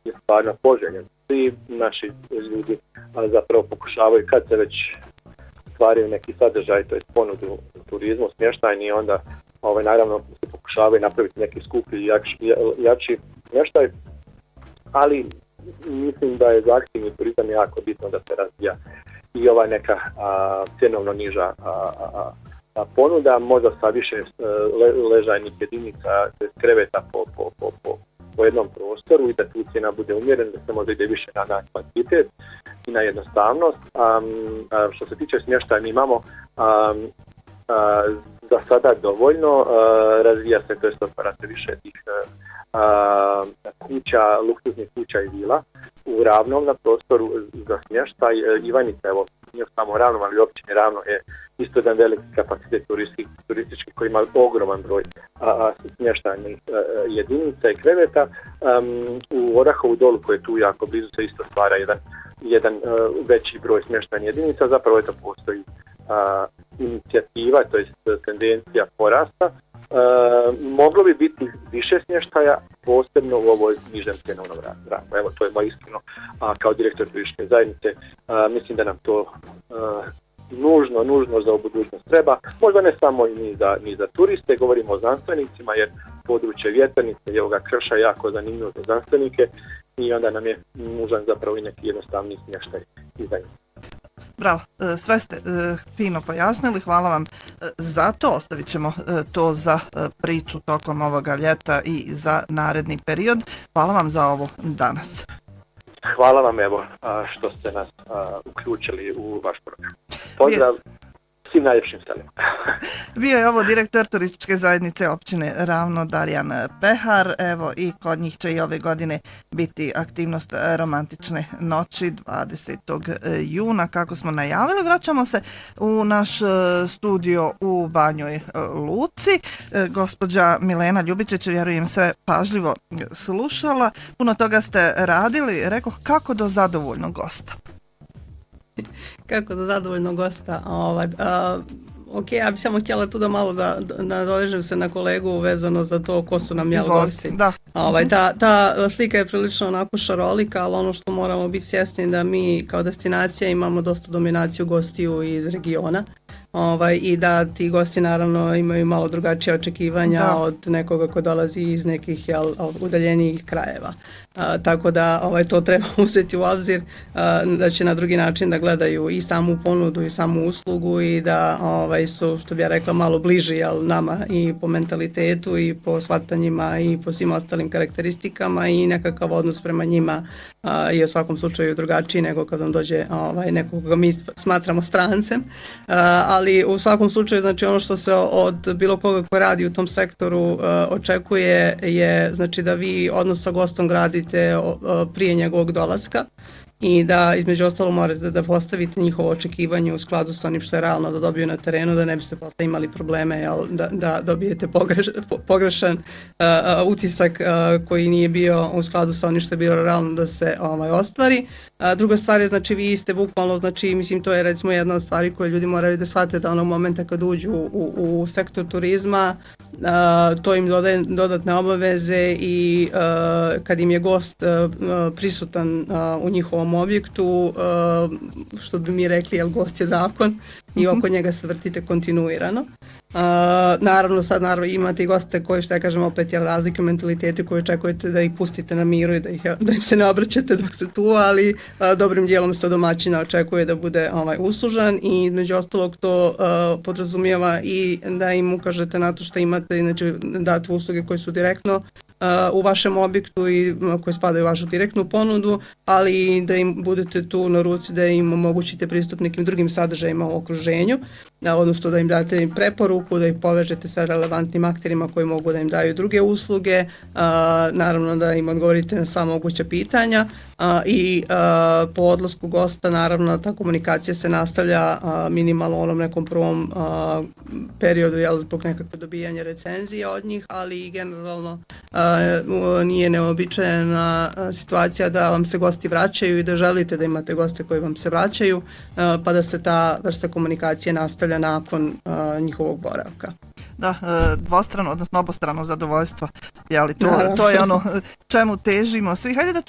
je stvarno poželjen. Svi naši ljudi zapravo pokušavaju, kad se već stvaraju neki sadržaj, to je ponudu u turizmu, smještajni, onda naravno se pokušavaju napraviti neki skuplji, jači smještaj, ali mislim da je za aktivni turizam jako bitno da se razvija i ova neka cjenovno niža ponuda, možda sa više ležajnih jedinica, kreveta po jednom prostoru i da tu cijena bude umjerena, da se možda ide više na kvantitet i na jednostavnost. Što se tiče smještaja, mi imamo za sada dovoljno, razvija se, to je otvara se više tih kuća, luksuznih kuća i vila u Ravnom na prostoru za smještaj. Ivanica, evo, nije samo Ravnom, ali općine Ravno je isto jedan veliki kapacitet turistički koji ima ogroman broj smještajnih jedinica i kreveta. U Orahovu dolu, koji je tu jako blizu, se isto stvara jedan veći broj smještajnih jedinica, zapravo to postoji inicijativa, to je tendencija porasta. Moglo bi biti više smještaja, posebno u ovoj nižem cjenovnom rangu. Evo, to je moj iskreno, kao direktor turističke zajednice, mislim da nam to nužno za budućnost treba. Možda ne samo ni za turiste, govorimo o znanstvenicima, jer područje Vjetrnice i ovoga Krša je jako zanimljivo za znanstvenike i onda nam je nužan zapravo i neki jednostavni smještaj i zajednice. Bravo, sve ste fino pojasnili, hvala vam za to, ostavit ćemo to za priču tokom ovoga ljeta i za naredni period. Hvala vam za ovo danas. Hvala vam, evo, što ste nas uključili u vaš program. Pozdrav svim najljepšim selima. Bio je ovo direktor turističke zajednice općine Ravno, Darijan Pehar. Evo, i kod njih će i ove godine biti aktivnost romantične noći 20. juna, kako smo najavili. Vraćamo se u naš studio u Banjoj Luci. Gospođa Milena Ljubičić, vjerujem, sve pažljivo slušala. Puno toga ste radili. Rekoh, kako do zadovoljnog gosta? Kako do zadovoljnog gosta? Ok, ja bih samo htjela tu da malo nadovežem se na kolegu vezano za to ko su nam gosti. Da. Ta slika je prilično onako šarolika, ali ono što moramo biti svjesni da mi kao destinacija imamo dosta dominaciju gostiju iz regiona. I da ti gosti naravno imaju malo drugačije očekivanja od nekoga ko dolazi iz nekih udaljenijih krajeva. Tako da to treba uzeti u obzir, da će na drugi način da gledaju i samu ponudu i samu uslugu i da su, što bi ja rekla, malo bliži nama i po mentalitetu i po shvatanjima i po svim ostalim karakteristikama i nekakav odnos prema njima je u svakom slučaju drugačiji nego kad vam dođe nekog koga mi smatramo strancem. Ali u svakom slučaju, znači, ono što se od bilo koga ko radi u tom sektoru očekuje je, znači, da vi odnos sa gostom gradite prije njegovog dolaska i da između ostalo morate da postavite njihovo očekivanje u skladu s onim što je realno da dobiju na terenu, da ne biste posle imali probleme da dobijete pogrešan utisak koji nije bio u skladu sa onim što je bilo realno da se ostvari. Druga stvar je, znači, vi ste bukvalno, znači, mislim, to je recimo jedna od stvari koje ljudi moraju da shvate, da onog momenta kad uđu u sektor turizma, to im dodaje dodatne obaveze i kad im je gost prisutan u njihovom objektu, što bi mi rekli, jel, gost je zakon i oko njega se vrtite kontinuirano. Naravno, sad imate i goste koji, što ja kažem, opet je razlike u mentalitetu koji očekujete da ih pustite na miru i da im se ne obraćate dok se tu, ali dobrim dijelom se domaćina očekuje da bude uslužan i među ostalog to podrazumijeva i da im ukažete na to što imate, znači date usluge koje su direktno u vašem objektu i koji spadaju u vašu direktnu ponudu, ali i da im budete tu na ruci, da im omogućite pristup nekim drugim sadržajima u okruženju, odnosno da im date preporuku, da ih povežete sa relevantnim akterima koji mogu da im daju druge usluge, naravno da im odgovorite na sva moguća pitanja i po odlasku gosta naravno ta komunikacija se nastavlja minimalno u onom nekom prvom periodu, zbog nekakve dobijanja recenzije od njih, ali i generalno nije neobičajena situacija da vam se gosti vraćaju i da želite da imate goste koji vam se vraćaju, pa da se ta vrsta komunikacije nastavlja nakon njihovog boravka. Da, dvostrano, odnosno obostrano zadovoljstvo. To je ono čemu težimo svi. Hajde da